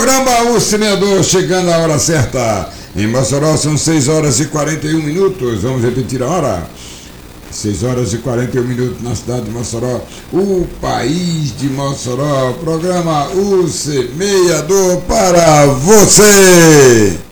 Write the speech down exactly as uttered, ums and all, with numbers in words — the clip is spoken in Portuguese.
Programa O Semeador, chegando a hora certa. Em Mossoró são seis horas e quarenta e um minutos. Vamos repetir a hora. seis horas e quarenta e um minutos na cidade de Mossoró. O país de Mossoró. Programa O Semeador para você.